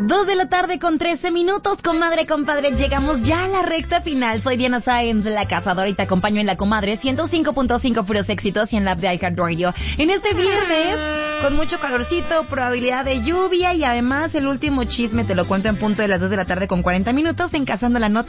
2 de la tarde con 13 minutos, comadre, compadre. Llegamos ya a la recta final. Soy Diana Sáenz, la cazadora, y te acompaño en La Comadre 105.5 puros éxitos y en la app de iHeartRadio. En este viernes, con mucho calorcito, probabilidad de lluvia y además el último chisme te lo cuento en punto de las 2 de la tarde con 40 minutos en Cazando la Nota.